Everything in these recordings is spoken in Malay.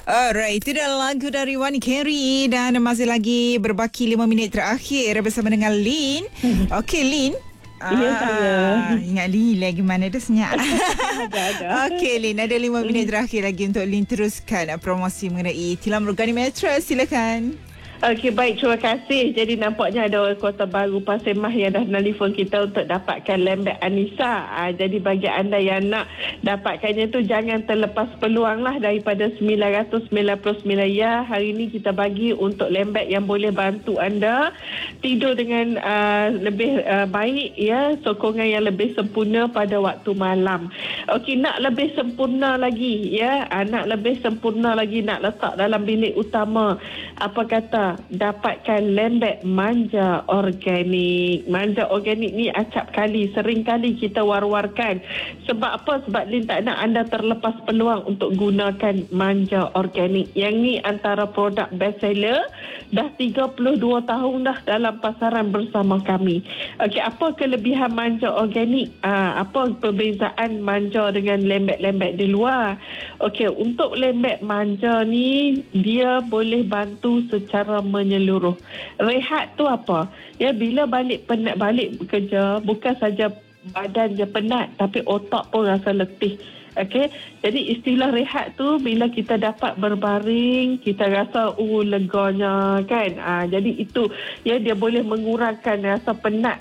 Alright, itu dah lagu dari Wani Kerry dan masih lagi berbaki 5 minit terakhir bersama dengan Lin. Okey, Lin. Ya, saya. Ingat Lin lagi mana dah senyap. Ada. Okey, Lin, ada 5 minit terakhir lagi untuk Lin teruskan promosi mengenai tilam Rugani Mattress. Silakan. Okey, baik. Terima kasih. Jadi nampaknya ada orang Kota Baru Pasir Mas yang dah telefon kita untuk dapatkan lembek Anissa. Jadi bagi anda yang nak dapatkannya tu jangan terlepas peluang lah daripada 999 ya. Hari ni kita bagi untuk lembek yang boleh bantu anda tidur dengan lebih baik ya. Sokongan yang lebih sempurna pada waktu malam. Okey, nak lebih sempurna lagi ya. Nak lebih sempurna lagi nak letak dalam bilik utama. Apa kata dapatkan lembek manja organik. Manja organik ni acap kali, sering kali kita war-warkan. Sebab apa? Sebab Lin tak nak anda terlepas peluang untuk gunakan manja organik. Yang ni antara produk best seller. Dah 32 tahun dah dalam pasaran bersama kami. Okey, apa kelebihan manja organik? Apa perbezaan manja dengan lembek-lembek di luar? Okey, untuk lembek manja ni dia boleh bantu secara menyeluruh. Rehat tu apa? Ya, bila penat balik bekerja, bukan saja badan je penat tapi otak pun rasa letih. Okey, jadi istilah rehat tu bila kita dapat berbaring, kita rasa leganya kan. Jadi itu ya, dia boleh mengurangkan rasa penat,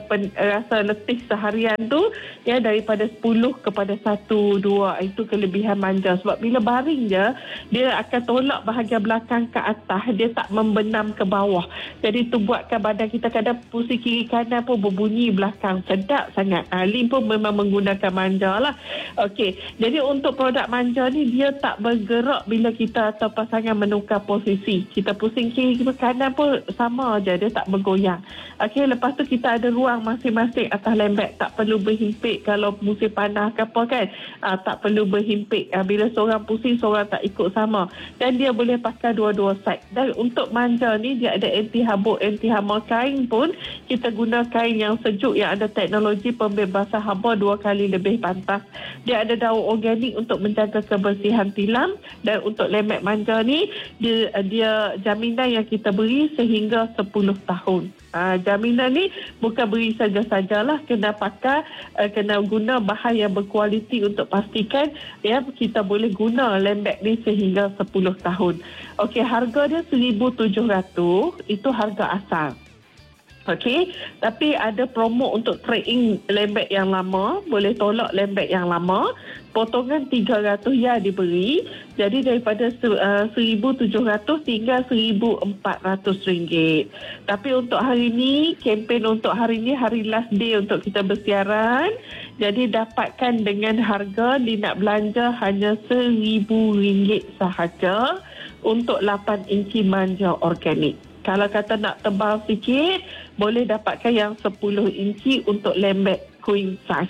rasa letih seharian tu ya, daripada 10 kepada 1, 2. Itu kelebihan manja. Sebab bila baring je, dia akan tolak bahagian belakang ke atas, dia tak membenam ke bawah. Jadi tu buatkan badan kita kadang pusing kiri kanan pun berbunyi belakang. Sedap sangat. Lin pun memang menggunakan manja lah. Okey. Jadi untuk produk manja ni dia tak bergerak bila kita atau pasangan menukar posisi. Kita pusing kiri ke kanan pun sama aja, dia tak bergoyang. Okey, lepas tu kita ada ruang masing-masing atas lembek, tak perlu berhimpit kalau musim panas ke apa kan. Tak perlu berhimpit. Bila seorang pusing seorang tak ikut sama. Dan dia boleh pakai dua-dua side. Dan untuk manja ni dia ada anti habuk, anti hama. Kain pun kita guna kain yang sejuk yang ada teknologi pembebasan haba 2 kali lebih pantas. Dia ada daun organik untuk menjaga kebersihan tilam. Dan untuk lembek manja ni dia jaminan yang kita beri sehingga 10 tahun. Jaminan ni bukan beri saja-sajalah, kena pakai, kena guna bahan yang berkualiti untuk pastikan ya kita boleh guna lembek ni sehingga 10 tahun. Okey, harga dia 1,700, itu harga asal. Okey, tapi ada promo untuk trade-in lembek yang lama, boleh tolak lembek yang lama. Potongan 300 ya diberi. Jadi daripada 1,700 tinggal RM1,400. Tapi untuk hari ni, kempen untuk hari ni, hari last day untuk kita bersiaran. Jadi dapatkan dengan harga nak belanja hanya RM1,000 sahaja untuk 8 inci manja organik. Kalau kata nak tebal sikit, boleh dapatkan yang 10 inci untuk lembek queen size.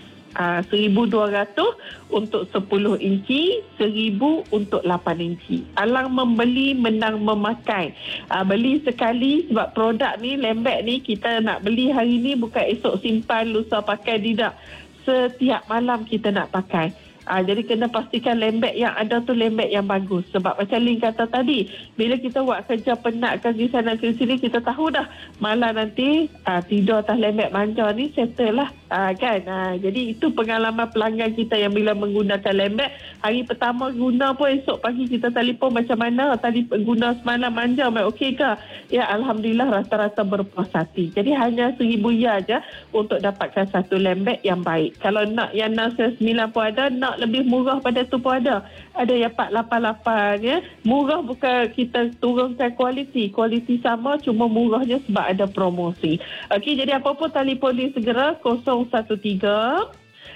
1,200 untuk 10 inci, 1,000 untuk 8 inci. Alang membeli, menang memakai. Beli sekali sebab produk ni, lembek ni kita nak beli hari ni, bukan esok simpan, lusa pakai, tidak. Setiap malam kita nak pakai. Jadi kena pastikan lembek yang ada tu lembek yang bagus. Sebab macam Lin kata tadi, bila kita buat kerja penat ke sana ke sini, kita tahu dah malam nanti tidur atas lembek manja ni settle lah. Kan? Jadi itu pengalaman pelanggan kita yang bila menggunakan lembek, hari pertama guna pun esok pagi kita telefon macam mana, tadi guna semalam manja, okey ke? Ya, Alhamdulillah rata-rata berpuas hati. Jadi hanya RM1,000 je untuk dapatkan satu lembek yang baik. Kalau nak yang 9 pun ada, nak lebih murah pada tu pun ada. Ada yang 488 ya. Murah bukan kita turunkan kualiti. Kualiti sama, cuma murahnya sebab ada promosi. Okey, jadi apa-apa telefon ni segera 013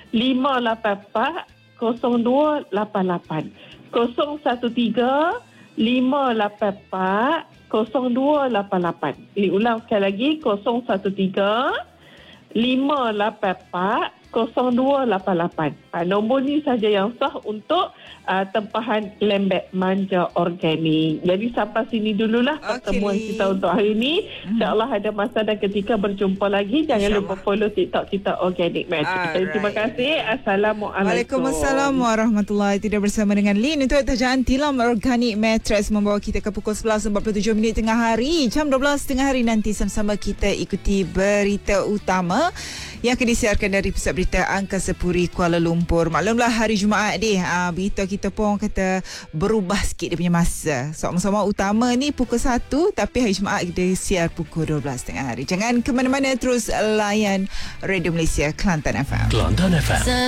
584 0288. 013 584 0288. Ulang sekali lagi, 013 584 0288. Nombor ni saja yang sah untuk tempahan lembek manja organik. Jadi sampai sini dululah pertemuan kita untuk hari ini. InsyaAllah ada masa dan ketika berjumpa lagi. Jangan lupa follow TikTok kita Organic Match. Terima kasih. Assalamualaikum. Waalaikumsalam warahmatullahi. Tidak bersama dengan Lin untuk terjaan tilam Organic Mattress membawa kita ke pukul 11.47 minit tengah hari. Jam 12 tengah hari nanti sama-sama kita ikuti berita utama yang akan disiarkan dari Pusat Berita Angkasa Puri Kuala Lumpur. Maklumlah hari Jumaat ni, berita kita pun kata berubah sikit dia punya masa. Sama-sama utama ni pukul 1, tapi hari Jumaat kita siar pukul 12 tengah hari. Jangan ke mana-mana, terus layan Radio Malaysia Kelantan FM. Kelantan FM.